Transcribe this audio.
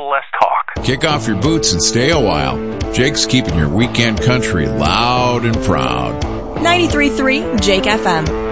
little less talk. Kick off your boots and stay a while. Jake's keeping your weekend country loud and proud. 93.3 Jake FM.